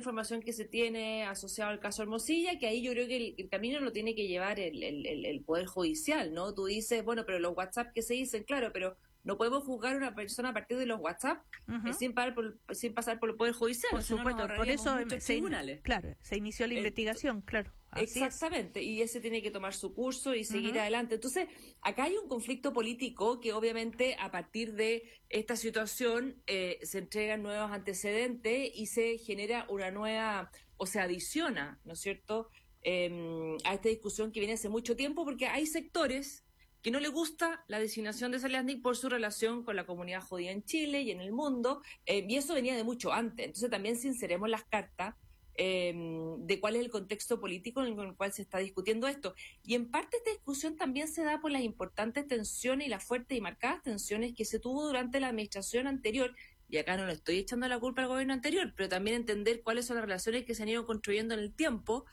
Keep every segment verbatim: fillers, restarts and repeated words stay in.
información que se tiene asociada al caso Hermosilla, que ahí yo creo que el, el camino lo tiene que llevar el, el, el, el Poder Judicial, ¿no? Tú dices, bueno, pero los WhatsApp que se dicen, claro, pero no podemos juzgar a una persona a partir de los WhatsApp uh-huh. eh, sin, por, sin pasar por el Poder Judicial. Por supuesto, no por eso se, claro, se inició la investigación, eh, claro. Exactamente, es. Y ese tiene que tomar su curso y seguir uh-huh. adelante. Entonces, acá hay un conflicto político que obviamente a partir de esta situación eh, se entregan nuevos antecedentes y se genera una nueva, o se adiciona, ¿no es cierto?, eh, a esta discusión que viene hace mucho tiempo, porque hay sectores que no le gusta la designación de Zelensky por su relación con la comunidad judía en Chile y en el mundo, eh, y eso venía de mucho antes. Entonces también sinceremos las cartas eh, de cuál es el contexto político en el cual se está discutiendo esto. Y en parte esta discusión también se da por las importantes tensiones y las fuertes y marcadas tensiones que se tuvo durante la administración anterior, y acá no le estoy echando la culpa al gobierno anterior, pero también entender cuáles son las relaciones que se han ido construyendo en el tiempo,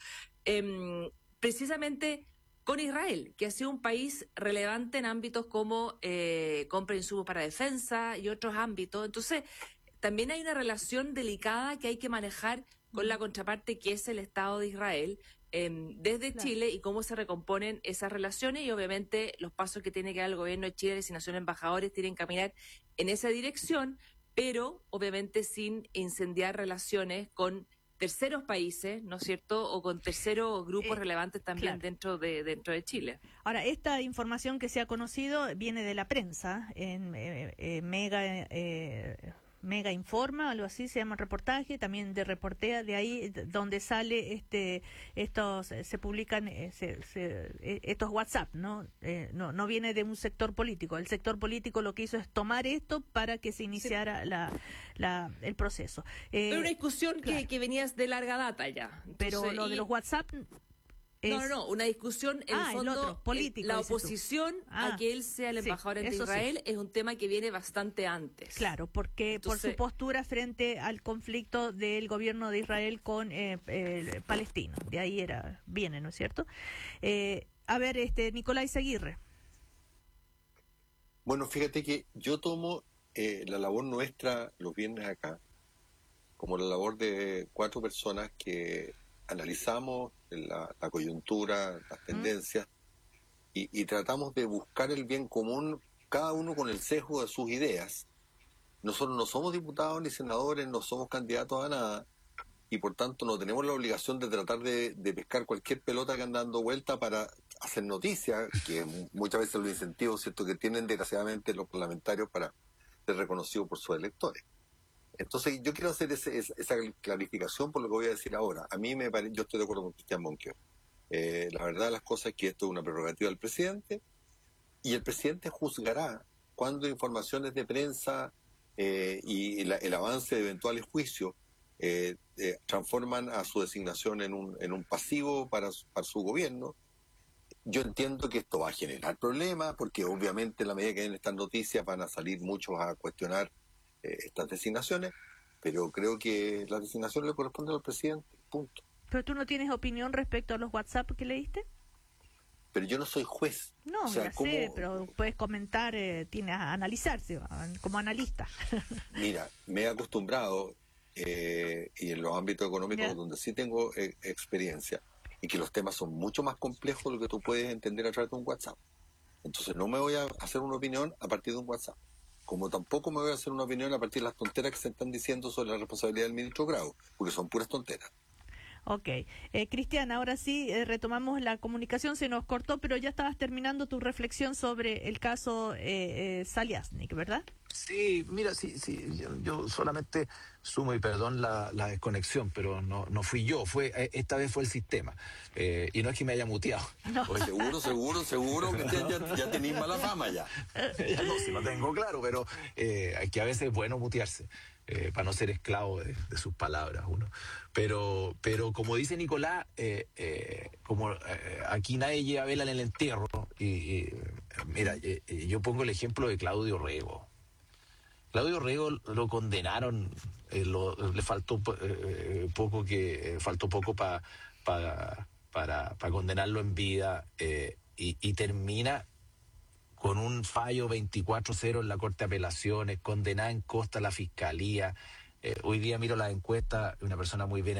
eh, precisamente con Israel, que ha sido un país relevante en ámbitos como eh, compra de insumos para defensa y otros ámbitos. Entonces, también hay una relación delicada que hay que manejar con la contraparte que es el Estado de Israel eh, desde claro. Chile, y cómo se recomponen esas relaciones, y obviamente los pasos que tiene que dar el gobierno de Chile, la designación de embajadores, tienen que caminar en esa dirección, pero obviamente sin incendiar relaciones con terceros países, ¿no es cierto?, o con terceros grupos eh, relevantes también claro. dentro de dentro de Chile. Ahora, esta información que se ha conocido viene de la prensa, en eh, eh, Mega eh, Mega Informa, algo así se llama el reportaje, también de Reportea, de ahí donde sale este estos se publican eh, se, se, estos WhatsApp, ¿no? Eh, no no viene de un sector político. El sector político lo que hizo es tomar esto para que se iniciara sí. la, la el proceso. Eh, Pero una discusión claro. que, que venía de larga data ya. Entonces, Pero lo y... de los WhatsApp Es... No, no, no, una discusión en ah, fondo, el otro, político, la oposición ah, a que él sea el embajador sí, ante Israel sí. es un tema que viene bastante antes. Claro, porque Entonces, por su postura frente al conflicto del gobierno de Israel con eh, eh, palestinos, de ahí era viene, ¿no es cierto? Eh, a ver, este Nicolás Aguirre. Bueno, fíjate que yo tomo eh, la labor nuestra los viernes acá como la labor de cuatro personas que analizamos la, la coyuntura, las tendencias, mm. y, y tratamos de buscar el bien común, cada uno con el sesgo de sus ideas. Nosotros no somos diputados ni senadores, no somos candidatos a nada, y por tanto no tenemos la obligación de tratar de, de pescar cualquier pelota que anda dando vuelta para hacer noticias, que muchas veces los incentivos, ¿cierto?, que tienen desgraciadamente los parlamentarios para ser reconocidos por sus electores. Entonces yo quiero hacer ese, esa clarificación por lo que voy a decir ahora. A mí me parece, yo estoy de acuerdo con Cristian Monquio. Eh, la verdad de las cosas es que esto es una prerrogativa del presidente, y el presidente juzgará cuando informaciones de prensa eh, y la, el avance de eventuales juicios eh, eh, transforman a su designación en un, en un pasivo para, para su gobierno. Yo entiendo que esto va a generar problemas, porque obviamente en la medida que hay estas noticias van a salir muchos a cuestionar eh, estas designaciones, pero creo que la designación le corresponde al presidente, punto. ¿Pero tú no tienes opinión respecto a los WhatsApp que leíste? Pero yo no soy juez. No, o sea, ya ¿cómo... sé, pero puedes comentar, eh, tienes a analizarse como analista. Mira, me he acostumbrado, eh, y en los ámbitos económicos yeah. donde sí tengo eh, experiencia, y que los temas son mucho más complejos de lo que tú puedes entender a través de un WhatsApp. Entonces no me voy a hacer una opinión a partir de un WhatsApp, como tampoco me voy a hacer una opinión a partir de las tonteras que se están diciendo sobre la responsabilidad del ministro Grau, porque son puras tonteras. Ok. Eh, Cristian, ahora sí eh, retomamos la comunicación, se nos cortó, pero ya estabas terminando tu reflexión sobre el caso eh, eh, Zelensky, ¿verdad? Sí, mira, sí, sí, yo, yo solamente sumo y perdón la, la desconexión, pero no no fui yo, fue esta vez fue el sistema, eh, y no es que me haya muteado. No. Pues seguro, seguro, seguro que ya, ya, ya tenéis mala fama ya. Ya no, sí lo tengo claro, pero eh, que a veces es bueno mutearse. Eh, para no ser esclavo de, de sus palabras uno, pero pero como dice Nicolás, eh, eh, como eh, aquí nadie lleva vela en el entierro, y, y mira, eh, yo pongo el ejemplo de Claudio Rego. Claudio Rego lo condenaron, eh, lo, le faltó eh, poco que eh, faltó poco pa, pa, para para condenarlo en vida, eh, y, y termina con un fallo veinticuatro cero en la Corte de Apelaciones, condenada en costa la Fiscalía. Eh, hoy día miro las encuestas, una persona muy bien